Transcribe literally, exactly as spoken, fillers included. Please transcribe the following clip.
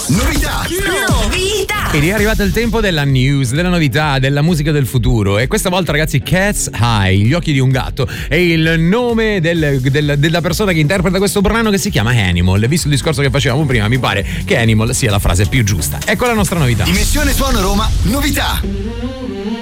Novità. Novità. Ed è arrivato il tempo della news, della novità, della musica del futuro. E questa volta, ragazzi, Cat's Eye, gli occhi di un gatto, è il nome del, del, della persona che interpreta questo brano, che si chiama Animal. Visto il discorso che facevamo prima, mi pare che Animal sia la frase più giusta. Ecco la nostra novità. Dimensione Suono Roma, novità.